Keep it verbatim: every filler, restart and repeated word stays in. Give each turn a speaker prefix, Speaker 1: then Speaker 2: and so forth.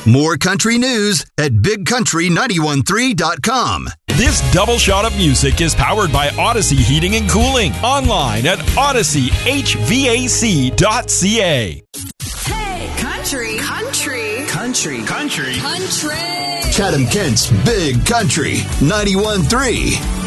Speaker 1: More country news at big country nine one three dot com.
Speaker 2: This double shot of music is powered by Odyssey Heating and Cooling. Online at odyssey h v a c dot c a.
Speaker 3: Hey, country, country,
Speaker 4: country, country,
Speaker 3: country.
Speaker 1: Chatham Kent's Big Country ninety-one point three.